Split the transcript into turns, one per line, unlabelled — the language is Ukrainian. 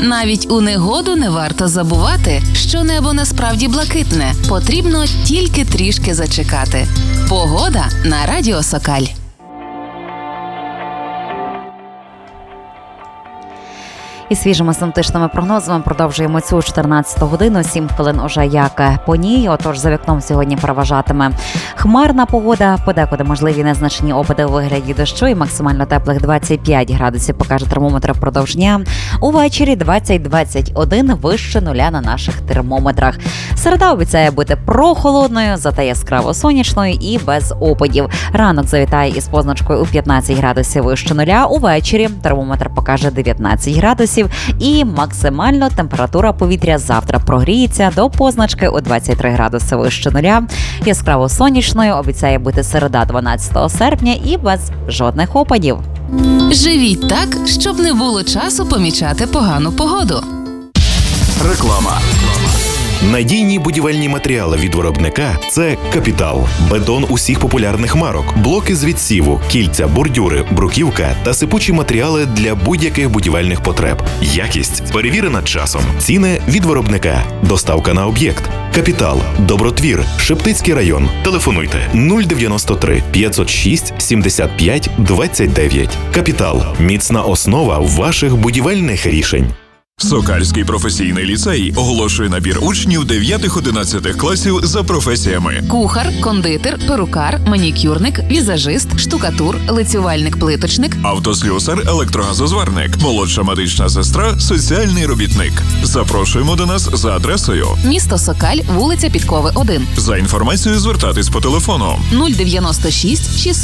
Навіть у негоду не варто забувати, що небо насправді блакитне. Потрібно тільки трішки зачекати. Погода на Радіо Сокаль.
І свіжими синоптичними прогнозами продовжуємо цю 14-ту годину, 7 хвилин уже як по ній. Отож, за вікном сьогодні переважатиме хмарна погода, подекуди можливі незначні опади у вигляді дощу і максимально теплих 25 градусів покаже термометр впродовж дня. Увечері 20-21 вище нуля на наших термометрах. Середа обіцяє бути прохолодною, зате яскраво сонячною і без опадів. Ранок завітає із позначкою у 15 градусів вище нуля. Увечері термометр покаже 19 градусів. І максимально температура повітря завтра прогріється до позначки у 23 градуси вище нуля. Яскраво сонячною обіцяє бути середа 12 серпня і без жодних опадів.
Живіть так, щоб не було часу помічати погану погоду.
Реклама. Надійні будівельні матеріали від виробника – це «Капітал». Бетон усіх популярних марок, блоки з відсіву, кільця, бордюри, бруківка та сипучі матеріали для будь-яких будівельних потреб. Якість перевірена часом. Ціни від виробника. Доставка на об'єкт. «Капітал», Добротвір, Шептицький район. Телефонуйте 093 506 75 29. «Капітал» – міцна основа ваших будівельних рішень.
Сокальський професійний ліцей оголошує набір учнів 9-11 класів за професіями:
кухар, кондитер, перукар, манікюрник, візажист, штукатур, лицювальник-плиточник,
автослюсар, електрогазозварник, молодша медична сестра, соціальний робітник. Запрошуємо до нас за адресою:
місто Сокаль, вулиця Підкови, 1.
За інформацією звертатись по телефону
096 600